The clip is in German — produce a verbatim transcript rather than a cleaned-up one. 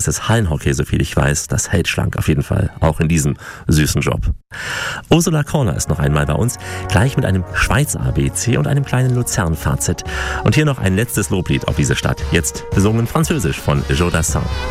ist es Hallenhockey, soviel ich weiß. Das hält schlank auf jeden Fall, auch in diesem süßen Job. Ursula Corner ist noch einmal bei uns, gleich mit einem Schweizer A B C und einem kleinen Luzern-Fazit. Und hier noch ein letztes Loblied auf diese Stadt, jetzt besungen französisch von Joe Dassin.